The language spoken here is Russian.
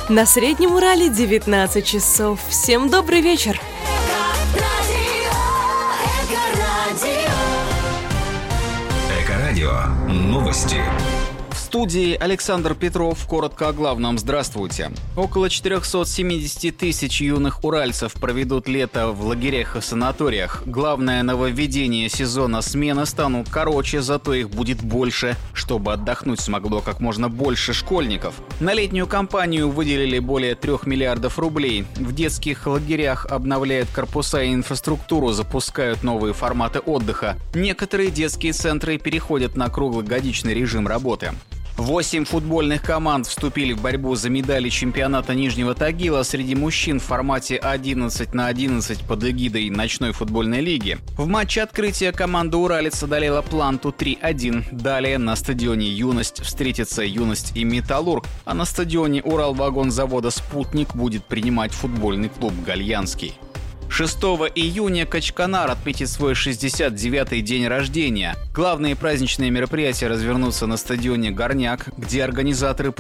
На Среднем Урале 19 часов. Всем добрый вечер. Эко-радио. Новости. В студии Александр Петров. Коротко о главном. Здравствуйте. Около 470 тысяч юных уральцев проведут лето в лагерях и санаториях. Главное нововведение сезона: смены станут короче, зато их будет больше, чтобы отдохнуть смогло как можно больше школьников. На летнюю кампанию выделили более 3 миллиардов рублей. В детских лагерях обновляют корпуса и инфраструктуру, запускают новые форматы отдыха. Некоторые детские центры переходят на круглогодичный режим работы. 8 футбольных команд вступили в борьбу за медали чемпионата Нижнего Тагила среди мужчин в формате 11 на 11 под эгидой ночной футбольной лиги. В матче открытия команда «Уралец» одолела «Планту» 3-1. Далее на стадионе «Юность» встретятся «Юность» и «Металлург», а на стадионе Уралвагонзавода «Спутник» будет принимать футбольный клуб «Гальянский». 6 июня Качканар отметит свой 69-й день рождения. Главные праздничные мероприятия развернутся на стадионе «Горняк», где организаторы